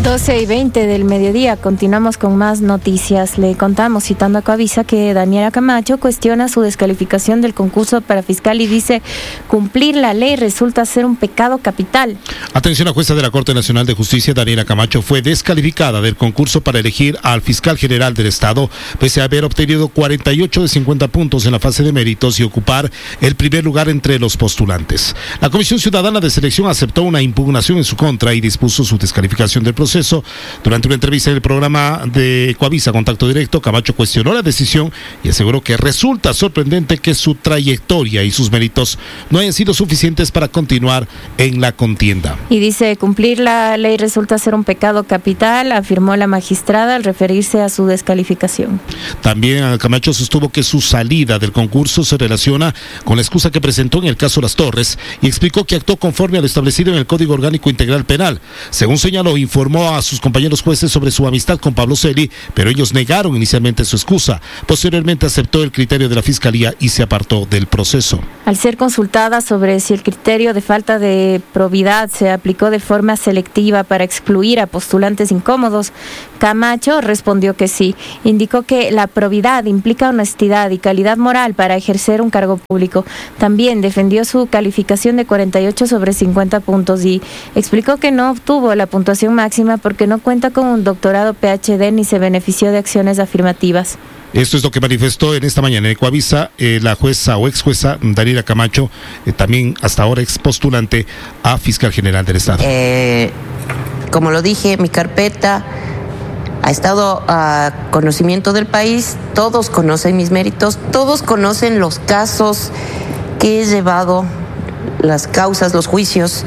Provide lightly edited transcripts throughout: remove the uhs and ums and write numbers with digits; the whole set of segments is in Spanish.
12:20 del mediodía, continuamos con más noticias. Le contamos, citando a Coavisa, que Daniela Camacho cuestiona su descalificación del concurso para fiscal y dice: cumplir la ley resulta ser un pecado capital. Atención, la jueza de la Corte Nacional de Justicia, Daniela Camacho, fue descalificada del concurso para elegir al fiscal general del Estado, pese a haber obtenido 48 de 50 puntos en la fase de méritos y ocupar el primer lugar entre los postulantes. La Comisión Ciudadana de Selección aceptó una impugnación en su contra y dispuso su descalificación del proceso. Durante una entrevista en el programa de Coavisa Contacto Directo, Camacho cuestionó la decisión y aseguró que resulta sorprendente que su trayectoria y sus méritos no hayan sido suficientes para continuar en la contienda. Y dice: cumplir la ley resulta ser un pecado capital, afirmó la magistrada al referirse a su descalificación. También Camacho sostuvo que su salida del concurso se relaciona con la excusa que presentó en el caso Las Torres y explicó que actuó conforme a lo establecido en el Código Orgánico Integral Penal. Según señaló, informó a sus compañeros jueces sobre su amistad con Pablo Celi, pero ellos negaron inicialmente su excusa. Posteriormente aceptó el criterio de la Fiscalía y se apartó del proceso. Al ser consultada sobre si el criterio de falta de probidad se aplicó de forma selectiva para excluir a postulantes incómodos, Camacho respondió que sí. Indicó que la probidad implica honestidad y calidad moral para ejercer un cargo público. También defendió su calificación de 48 sobre 50 puntos y explicó que no obtuvo la puntuación máxima porque no cuenta con un doctorado PhD ni se benefició de acciones afirmativas. Esto es lo que manifestó en esta mañana en Coavisa la jueza o ex jueza Daniela Camacho, también hasta ahora ex postulante a fiscal general del Estado. Como lo dije, mi carpeta ha estado a conocimiento del país, todos conocen mis méritos, todos conocen los casos que he llevado, las causas, los juicios.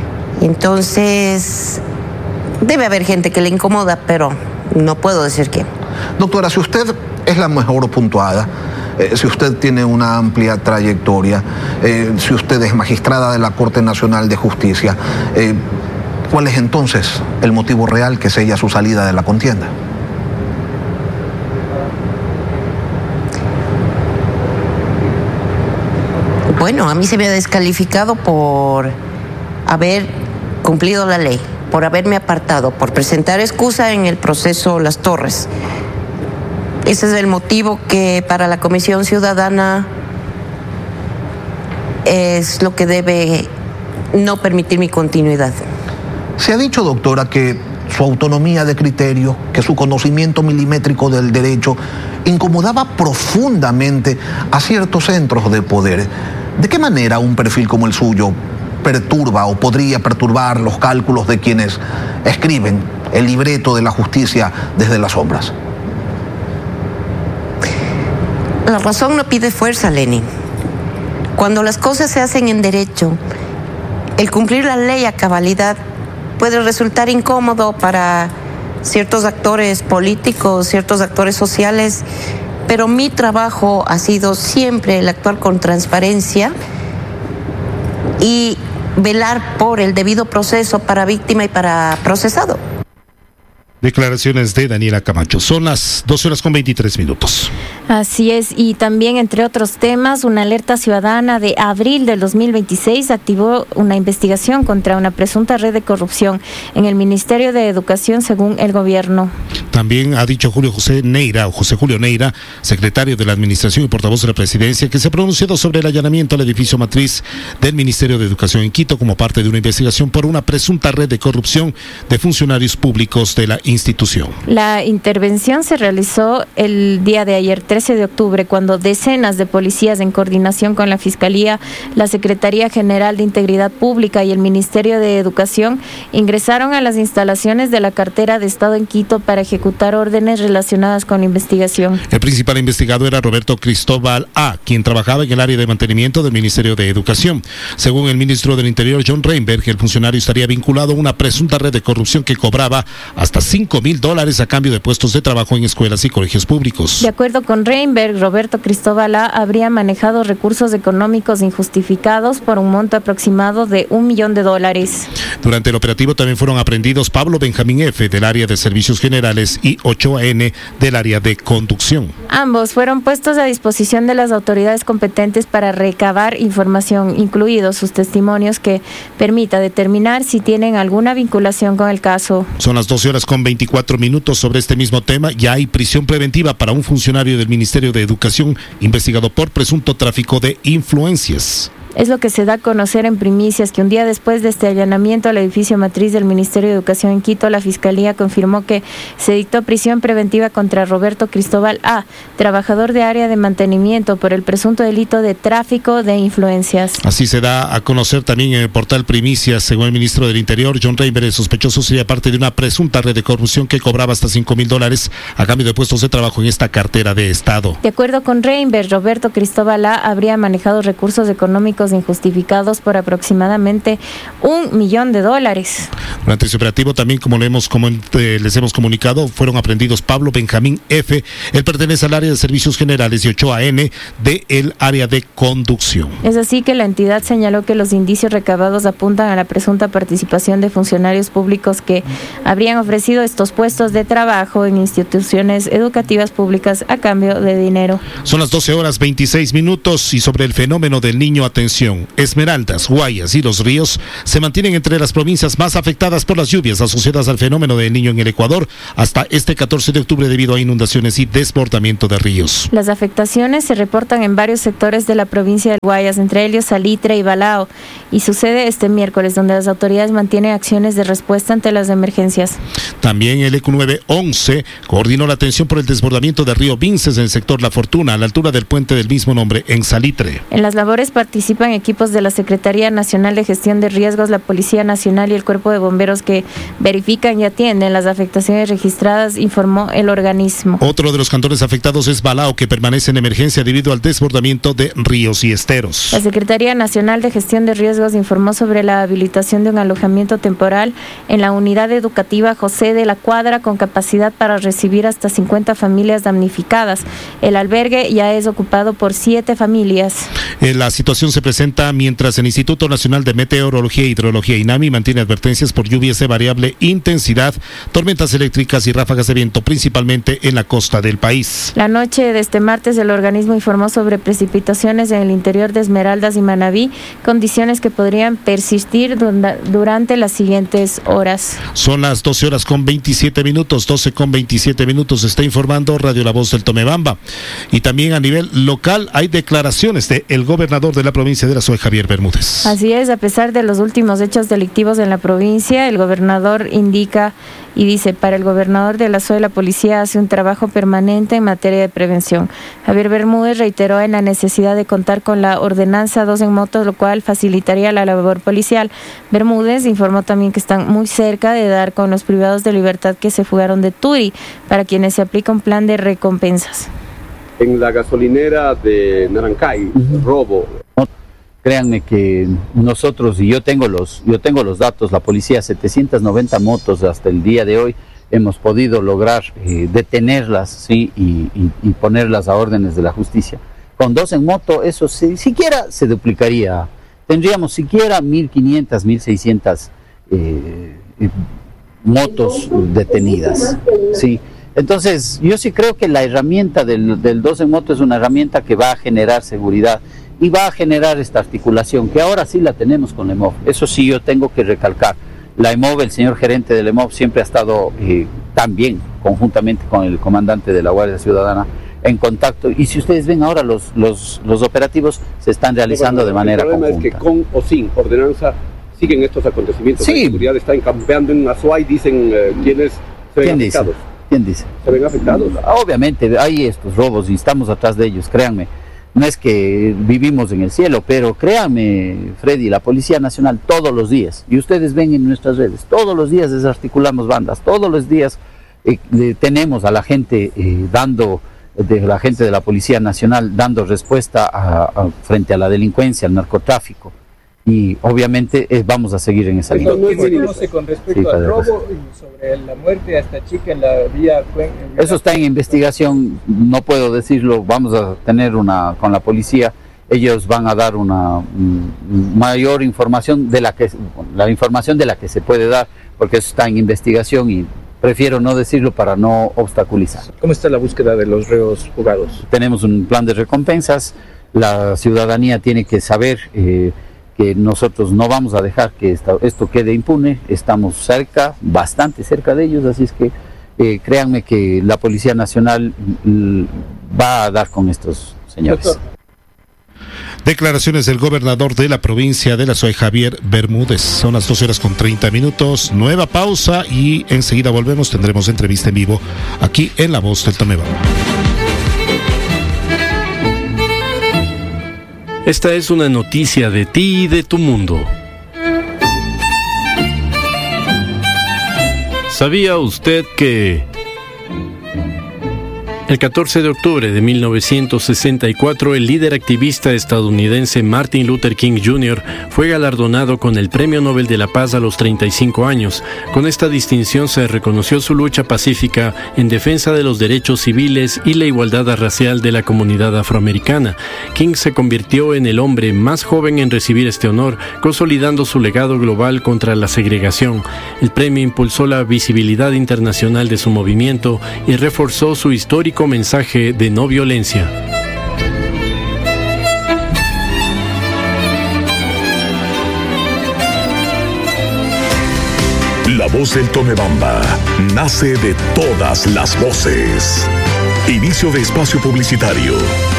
Entonces, debe haber gente que le incomoda, pero no puedo decir que. Doctora, si usted es la mejor puntuada, si usted tiene una amplia trayectoria, si usted es magistrada de la Corte Nacional de Justicia, ¿cuál es entonces el motivo real que sella su salida de la contienda? Bueno, a mí se me ha descalificado por haber cumplido la ley, por haberme apartado, por presentar excusa en el proceso Las Torres. Ese es el motivo que para la Comisión Ciudadana es lo que debe no permitir mi continuidad. Se ha dicho, doctora, que su autonomía de criterio, que su conocimiento milimétrico del derecho incomodaba profundamente a ciertos centros de poder. ¿De qué manera un perfil como el suyo perturba o podría perturbar los cálculos de quienes escriben el libreto de la justicia desde las sombras? La razón no pide fuerza, Lenin. Cuando las cosas se hacen en derecho, el cumplir la ley a cabalidad puede resultar incómodo para ciertos actores políticos, ciertos actores sociales, pero mi trabajo ha sido siempre el actuar con transparencia y velar por el debido proceso para víctima y para procesado. Declaraciones de Daniela Camacho. Son las 12:23. Así es, y también, entre otros temas, una alerta ciudadana de abril del 2026 activó una investigación contra una presunta red de corrupción en el Ministerio de Educación, según el gobierno. También ha dicho José Julio Neira, secretario de la Administración y portavoz de la Presidencia, que se ha pronunciado sobre el allanamiento al edificio matriz del Ministerio de Educación en Quito como parte de una investigación por una presunta red de corrupción de funcionarios públicos de la institución. La intervención se realizó el día de ayer, 13 de octubre, cuando decenas de policías, en coordinación con la Fiscalía, la Secretaría General de Integridad Pública y el Ministerio de Educación, ingresaron a las instalaciones de la cartera de Estado en Quito para ejecutar órdenes relacionadas con la investigación. El principal investigado era Roberto Cristóbal A., quien trabajaba en el área de mantenimiento del Ministerio de Educación. Según el ministro del Interior, John Reinberg, el funcionario estaría vinculado a una presunta red de corrupción que cobraba hasta 5 $5,000 a cambio de puestos de trabajo en escuelas y colegios públicos. De acuerdo con Reinberg, Roberto Cristóbal A. habría manejado recursos económicos injustificados por un monto aproximado de $1 millón. Durante el operativo también fueron aprehendidos Pablo Benjamín F. del área de Servicios Generales y Ochoa N. del área de Conducción. Ambos fueron puestos a disposición de las autoridades competentes para recabar información, incluidos sus testimonios, que permita determinar si tienen alguna vinculación con el caso. Son las 12:24 sobre este mismo tema. Ya hay prisión preventiva para un funcionario del Ministerio de Educación investigado por presunto tráfico de influencias. Es lo que se da a conocer en primicias, que un día después de este allanamiento al edificio matriz del Ministerio de Educación en Quito, la Fiscalía confirmó que se dictó prisión preventiva contra Roberto Cristóbal A., trabajador de área de mantenimiento, por el presunto delito de tráfico de influencias. Así se da a conocer también en el portal Primicias. Según el ministro del Interior, John Reinberg, el sospechoso sería parte de una presunta red de corrupción que cobraba hasta $5,000 a cambio de puestos de trabajo en esta cartera de Estado. De acuerdo con Reinberg, Roberto Cristóbal A. habría manejado recursos económicos injustificados por aproximadamente $1 millón. Durante ese operativo también, como les hemos comunicado, fueron aprehendidos Pablo Benjamín F. Él pertenece al área de Servicios Generales y Ochoa N. del área de Conducción. Es así que la entidad señaló que los indicios recabados apuntan a la presunta participación de funcionarios públicos que habrían ofrecido estos puestos de trabajo en instituciones educativas públicas a cambio de dinero. Son las 12:26 y sobre el fenómeno del Niño, atención. Esmeraldas, Guayas y Los Ríos se mantienen entre las provincias más afectadas por las lluvias asociadas al fenómeno del Niño en el Ecuador hasta este 14 de octubre debido a inundaciones y desbordamiento de ríos. Las afectaciones se reportan en varios sectores de la provincia de Guayas, entre ellos Salitre y Balao, y sucede este miércoles, donde las autoridades mantienen acciones de respuesta ante las emergencias. También el ECU 911 coordinó la atención por el desbordamiento del río Vinces en el sector La Fortuna, a la altura del puente del mismo nombre en Salitre. En las labores participan equipos de la Secretaría Nacional de Gestión de Riesgos, la Policía Nacional y el Cuerpo de Bomberos, que verifican y atienden las afectaciones registradas, informó el organismo. Otro de los cantones afectados es Balao, que permanece en emergencia debido al desbordamiento de ríos y esteros. La Secretaría Nacional de Gestión de Riesgos informó sobre la habilitación de un alojamiento temporal en la unidad educativa José de la Cuadra con capacidad para recibir hasta 50 familias damnificadas. El albergue ya es ocupado por 7 familias. La situación se presenta mientras el Instituto Nacional de Meteorología e Hidrología, INAMI, mantiene advertencias por lluvias de variable intensidad, tormentas eléctricas y ráfagas de viento, principalmente en la costa del país. La noche de este martes, el organismo informó sobre precipitaciones en el interior de Esmeraldas y Manabí, condiciones que podrían persistir durante las siguientes horas. Son las 12:27, 12:27, está informando Radio La Voz del Tomebamba. Y también a nivel local hay declaraciones del gobernador de la provincia de Azuay, Javier Bermúdez. Así es, a pesar de los últimos hechos delictivos en la provincia, el gobernador indica y dice: para el gobernador de Azuay, la policía hace un trabajo permanente en materia de prevención. Javier Bermúdez reiteró en la necesidad de contar con la ordenanza 2 en motos, lo cual facilitaría la labor policial. Bermúdez informó también que están muy cerca de dar con los privados de libertad que se fugaron de Turi, para quienes se aplica un plan de recompensas. En la gasolinera de Narancay, robo. Créanme que nosotros, y yo tengo los datos, la policía, 790 motos hasta el día de hoy, hemos podido lograr detenerlas, ¿sí? y ponerlas a órdenes de la justicia. Con 2 en moto, eso siquiera se duplicaría. Tendríamos siquiera 1.500, 1.600 motos detenidas, ¿sí? Entonces, yo sí creo que la herramienta del 2 en moto es una herramienta que va a generar seguridad y va a generar esta articulación, que ahora sí la tenemos con la EMOV. Eso sí, yo tengo que recalcar. La EMOV, el señor gerente de la EMOV, siempre ha estado también, conjuntamente con el comandante de la Guardia Ciudadana, en contacto. Y si ustedes ven ahora, los operativos se están realizando de manera conjunta. El problema es que con o sin ordenanza siguen estos acontecimientos. Sí. La seguridad está encampeando en Azuay, dicen quienes se ven afectados. ¿Quién dice? ¿Se ven afectados? Obviamente hay estos robos y estamos atrás de ellos, créanme. No es que vivimos en el cielo, pero créanme, Freddy, la Policía Nacional todos los días, y ustedes ven en nuestras redes, todos los días desarticulamos bandas, todos los días tenemos a la gente la gente de la Policía Nacional dando respuesta frente a la delincuencia, al narcotráfico. y obviamente vamos a seguir en esa línea. ¿Qué se conoce con respecto al robo y sobre la muerte de esta chica en la vía? Eso está en investigación, no puedo decirlo, vamos a tener con la policía, ellos van a dar una mayor información de la que se puede dar, porque eso está en investigación y prefiero no decirlo para no obstaculizar. ¿Cómo está la búsqueda de los reos fugados? Tenemos un plan de recompensas, la ciudadanía tiene que saber que nosotros no vamos a dejar que esto quede impune, estamos cerca, bastante cerca de ellos, así es que créanme que la Policía Nacional va a dar con estos señores. Doctor. Declaraciones del gobernador de la provincia de La Suay, Javier Bermúdez. Son las 12:30. Nueva pausa y enseguida volvemos. Tendremos entrevista en vivo aquí en La Voz del Tomebamba. Esta es una noticia de ti y de tu mundo. ¿Sabía usted que el 14 de octubre de 1964, el líder activista estadounidense Martin Luther King Jr. fue galardonado con el Premio Nobel de la Paz a los 35 años. Con esta distinción se reconoció su lucha pacífica en defensa de los derechos civiles y la igualdad racial de la comunidad afroamericana. King se convirtió en el hombre más joven en recibir este honor, consolidando su legado global contra la segregación. El premio impulsó la visibilidad internacional de su movimiento y reforzó su histórico mensaje de no violencia. La Voz del Tomebamba nace de todas las voces. Inicio de espacio publicitario.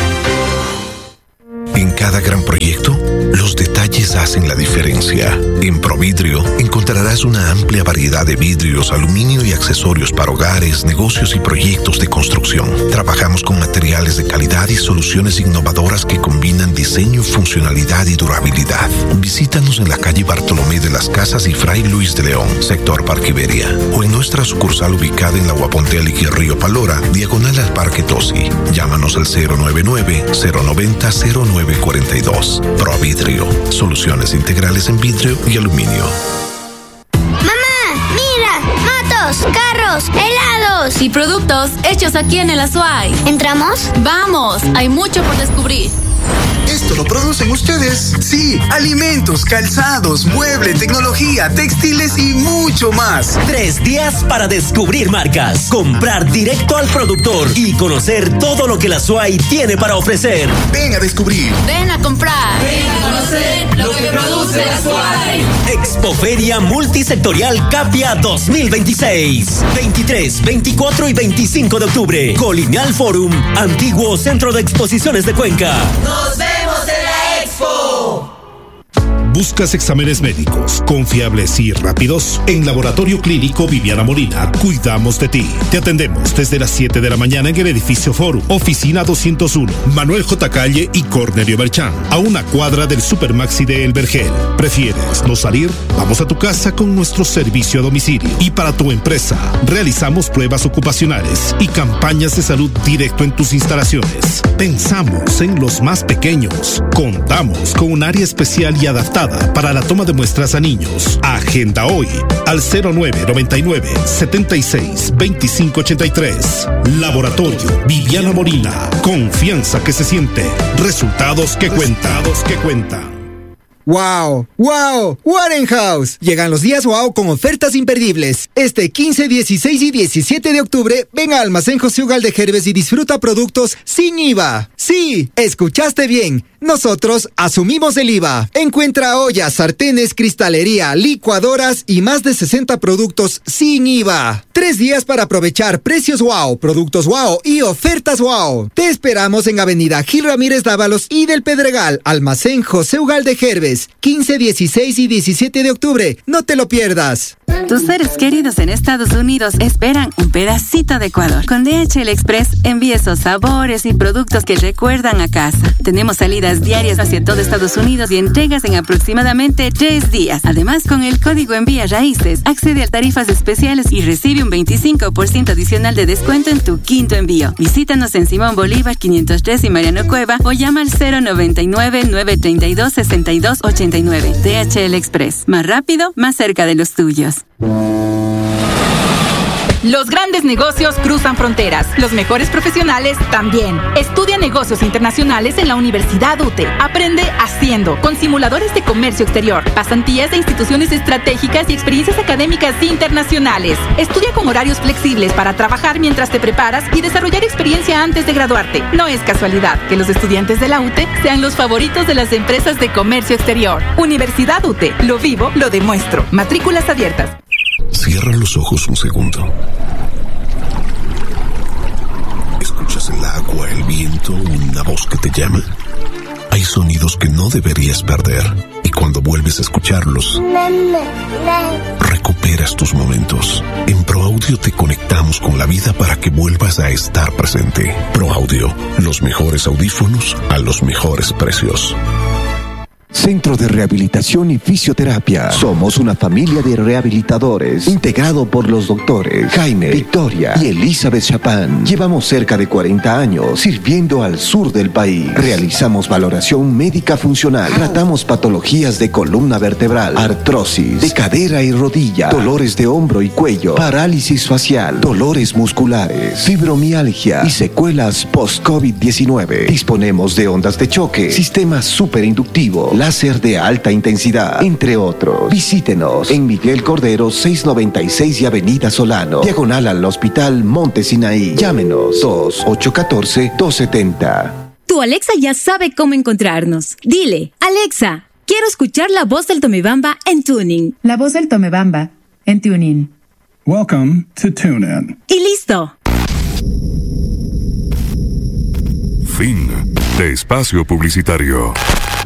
En cada gran proyecto, los detalles hacen la diferencia. En Providrio encontrarás una amplia variedad de vidrios, aluminio y accesorios para hogares, negocios y proyectos de construcción. Trabajamos con materiales de calidad y soluciones innovadoras que combinan diseño, funcionalidad y durabilidad. Visítanos en la calle Bartolomé de las Casas y Fray Luis de León, sector Parque Iberia, o en nuestra sucursal ubicada en la Guapontélic y Río Palora, diagonal al Parque Tosi. Llámanos al 099-090-0942. Providrio, soluciones integrales en vidrio y aluminio. ¡Mamá! ¡Mira! ¡Motos! ¡Carros! ¡Helados! Y productos hechos aquí en el Azuay. ¿Entramos? ¡Vamos! Hay mucho por descubrir. ¿Esto lo producen ustedes? Sí, alimentos, calzados, mueble, tecnología, textiles y mucho más. 3 días para descubrir marcas, comprar directo al productor y conocer todo lo que la Azuay tiene para ofrecer. Ven a descubrir. Ven a comprar. Ven a conocer lo que produce la Azuay. Expoferia Multisectorial Capia 2026. 23, 24 y 25 de octubre. Colonial Forum, antiguo Centro de Exposiciones de Cuenca. ¡Nos vemos en la Expo! ¿Buscas exámenes médicos confiables y rápidos? En Laboratorio Clínico Viviana Molina, cuidamos de ti. Te atendemos desde las 7 de la mañana en el edificio Forum, oficina 201, Manuel J. Calle y Cornelio Berchán, a una cuadra del Supermaxi de El Vergel. ¿Prefieres no salir? Vamos a tu casa con nuestro servicio a domicilio. Y para tu empresa, realizamos pruebas ocupacionales y campañas de salud directo en tus instalaciones. Pensamos en los más pequeños. Contamos con un área especial y adaptada para la toma de muestras a niños. Agenda hoy al 0999-76-2583. Laboratorio Viviana Molina. Confianza que se siente. Resultados que cuentan. ¡Wow! ¡Wow! ¡Warenhouse! Llegan los días wow con ofertas imperdibles. Este 15, 16 y 17 de octubre, ven a Almacén José Ugalde Herbes y disfruta productos sin IVA. Sí, escuchaste bien. Nosotros asumimos el IVA. Encuentra ollas, sartenes, cristalería, licuadoras y más de 60 productos sin IVA. 3 días para aprovechar precios wow, productos wow y ofertas wow. Te esperamos en Avenida Gil Ramírez Dávalos y del Pedregal, Almacén José Ugalde Herbes, 15, 16 y 17 de octubre. No te lo pierdas. Tus seres queridos en Estados Unidos esperan un pedacito de Ecuador. Con DHL Express envía esos sabores y productos que recuerdan a casa. Tenemos salidas diarias hacia todo Estados Unidos y entregas en aproximadamente 3 días. Además, con el código Envía Raíces, accede a tarifas especiales y recibe un 25% adicional de descuento en tu quinto envío. Visítanos en Simón Bolívar 503 y Mariano Cueva o llama al 099-932-6280. 89. DHL Express. Más rápido, más cerca de los tuyos. Los grandes negocios cruzan fronteras. Los mejores profesionales también. Estudia negocios internacionales en la Universidad UTE. Aprende haciendo, con simuladores de comercio exterior, pasantías de instituciones estratégicas y experiencias académicas internacionales. Estudia con horarios flexibles para trabajar mientras te preparas y desarrollar experiencia antes de graduarte. No es casualidad que los estudiantes de la UTE sean los favoritos de las empresas de comercio exterior. Universidad UTE. Lo vivo, lo demuestro. Matrículas abiertas. Cierra los ojos un segundo. ¿Escuchas el agua, el viento, una voz que te llama? Hay sonidos que no deberías perder y cuando vuelves a escucharlos, recuperas tus momentos. En ProAudio te conectamos con la vida para que vuelvas a estar presente. ProAudio, los mejores audífonos a los mejores precios. Centro de Rehabilitación y Fisioterapia. Somos una familia de rehabilitadores integrado por los doctores Jaime, Victoria y Elizabeth Chapán. Llevamos cerca de 40 años sirviendo al sur del país. Realizamos valoración médica funcional. Tratamos patologías de columna vertebral, artrosis, de cadera y rodilla, dolores de hombro y cuello, parálisis facial, dolores musculares, fibromialgia y secuelas post-COVID-19. Disponemos de ondas de choque, sistema superinductivo, láser de alta intensidad, entre otros. Visítenos en Miguel Cordero 696 y Avenida Solano, diagonal al Hospital Monte Sinaí. Llámenos 2814-270. Tu Alexa ya sabe cómo encontrarnos. Dile, Alexa, quiero escuchar la voz del Tomebamba en Tuning. La voz del Tomebamba en Tuning. Welcome to TuneIn. Y listo. Fin de espacio publicitario.